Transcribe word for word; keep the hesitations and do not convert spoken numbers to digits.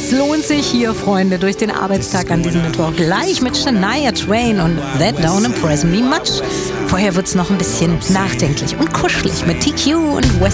Es lohnt sich hier, Freunde, durch den Arbeitstag an diesem Mittwoch. Gleich mit Shania Twain und That Don't Impress Me Much. Vorher wird's noch ein bisschen nachdenklich und kuschelig mit T Q und West.